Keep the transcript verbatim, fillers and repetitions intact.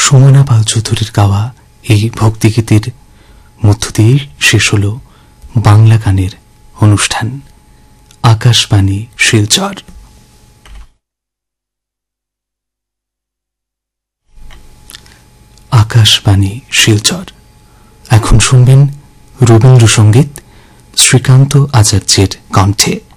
সুমনা পাল চৌধুরীর গাওয়া এই ভক্তিগীতির মধ্য দিয়ে শেষ হল বাংলা গানের অনুষ্ঠান আকাশবাণী শিলচর। আকাশবাণী শিলচর। এখন শুনবেন রবীন্দ্রসঙ্গীত শ্রীকান্ত আচার্যের কণ্ঠে।